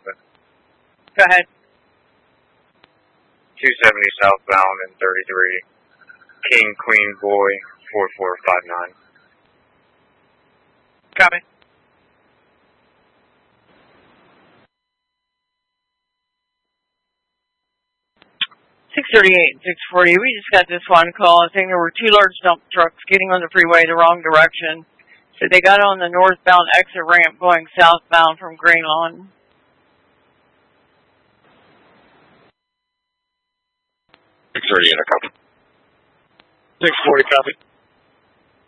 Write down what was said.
Austin. Go ahead. 270 southbound and 33. King, Queen, Boy, 4459. Copy. .638 and 640. We just got this one call. I think there were two large dump trucks getting on the freeway the wrong direction. So they got on the northbound exit ramp going southbound from Greenlawn. 638, a copy. 640, copy.